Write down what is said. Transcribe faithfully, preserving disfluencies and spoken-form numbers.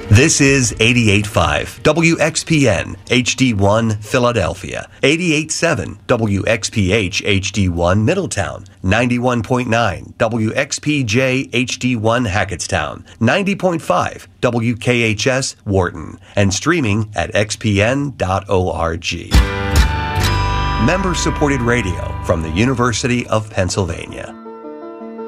This is eighty-eight point five W X P N H D one Philadelphia, eighty-eight point seven W X P H H D one Middletown, ninety-one point nine W X P J H D one Hackettstown, ninety point five W K H S Wharton, and streaming at x p n dot org. Member-supported radio from the University of Pennsylvania.